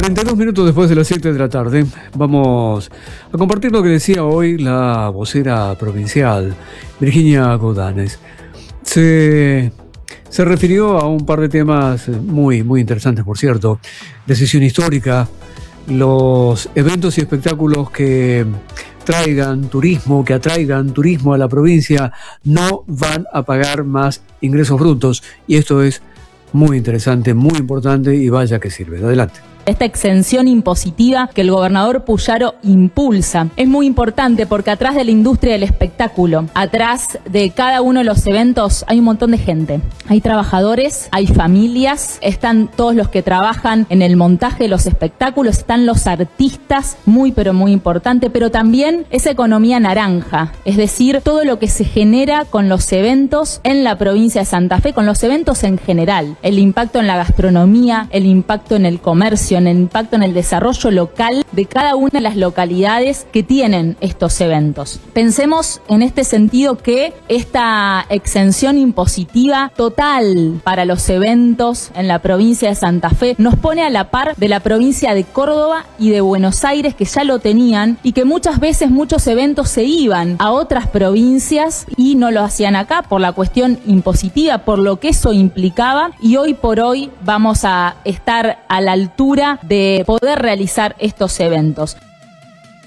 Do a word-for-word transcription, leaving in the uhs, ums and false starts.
cuarenta y dos minutos después de las siete de la tarde, vamos a compartir lo que decía hoy la vocera provincial, Virginia Godanes. Se, se refirió a un par de temas muy, muy interesantes, por cierto. Decisión histórica, los eventos y espectáculos que traigan turismo, que atraigan turismo a la provincia, no van a pagar más ingresos brutos. Y esto es muy interesante, muy importante y vaya que sirve. Adelante. Esta exención impositiva que el gobernador Puyaro impulsa es muy importante porque atrás de la industria del espectáculo, atrás de cada uno de los eventos hay un montón de gente. Hay trabajadores, hay familias, están todos los que trabajan en el montaje de los espectáculos, están los artistas, muy pero muy importante, pero también esa economía naranja, es decir, todo lo que se genera con los eventos en la provincia de Santa Fe, con los eventos en general, el impacto en la gastronomía, el impacto en el comercio, en el impacto en el desarrollo local de cada una de las localidades que tienen estos eventos. Pensemos en este sentido que esta exención impositiva total para los eventos en la provincia de Santa Fe nos pone a la par de la provincia de Córdoba y de Buenos Aires, que ya lo tenían y que muchas veces muchos eventos se iban a otras provincias y no lo hacían acá por la cuestión impositiva, por lo que eso implicaba, y hoy por hoy vamos a estar a la altura de poder realizar estos eventos.